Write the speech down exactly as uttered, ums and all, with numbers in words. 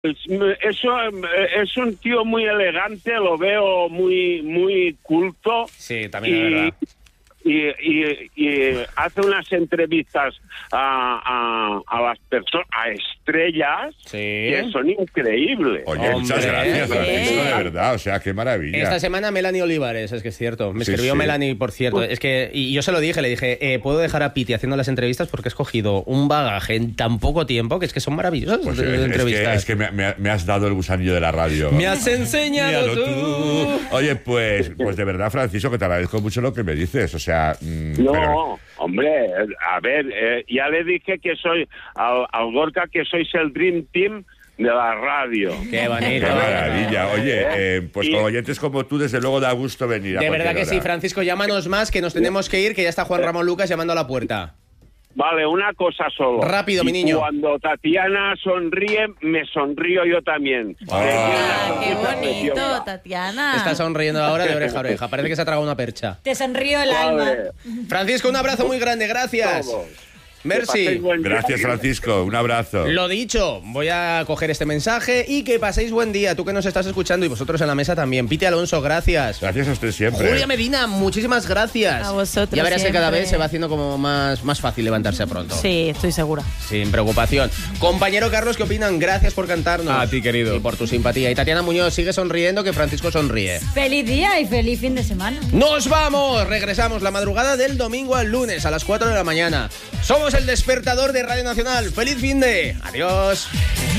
Eso es un tío muy elegante, lo veo muy muy culto. Sí, también y, es verdad. Y, y, y hace unas entrevistas a, a, a las personas, a estrellas, sí, que son increíbles. Oye, Hombre, muchas gracias, Francisco, bien. de verdad. O sea, qué maravilla. Esta semana Melanie Olivares, es que es cierto. Me Sí, escribió sí. Melanie, por cierto. Es que, y yo se lo dije, le dije, eh, puedo dejar a Piti haciendo las entrevistas porque he escogido un bagaje en tan poco tiempo que es que son maravillosas Pues de, es, de es entrevistas. que, es que me, me- me has dado el gusanillo de la radio. Me has enseñado Míralo tú. Oye, pues, pues de verdad, Francisco, que te agradezco mucho lo que me dices. O sea, mm, No, pero- hombre, a ver, eh, ya le dije que soy, al, al Gorka, que sois el Dream Team de la radio. Qué bonito. qué maravilla. Oye, eh, pues Y- con oyentes como tú, desde luego da gusto venir. a De verdad cualquier que sí, hora. Francisco, llámanos más, que nos tenemos que ir, que ya está Juan Ramón Lucas llamando a la puerta. Vale, una cosa solo. Rápido, Y mi niño. Cuando Tatiana sonríe, me sonrío yo también. Ah, qué bonito, Tatiana. Está sonriendo ahora de oreja a oreja. Parece que se ha tragado una percha. Te sonrío el alma. Vale. Francisco, un abrazo muy grande, gracias. Todos. Que Merci. paséis buen día. Gracias, Francisco. Un abrazo. Lo dicho, voy a coger este mensaje y que paséis buen día, tú que nos estás escuchando y vosotros en la mesa también. Piti Alonso, gracias. Gracias a usted siempre. Julia Medina, muchísimas gracias. A vosotros Ya verás que cada siempre. vez se va haciendo como más, más fácil levantarse pronto. Sí, estoy segura. Sin preocupación. Compañero Carlos, ¿qué opinan? Gracias por cantarnos. A ti, querido. Y por tu simpatía. Y Tatiana Muñoz, sigue sonriendo que Francisco sonríe. Feliz día y feliz fin de semana. ¡Nos vamos! Regresamos la madrugada del domingo al lunes a las cuatro de la mañana. Somos el despertador de Radio Nacional. ¡Feliz fin de! ¡Adiós!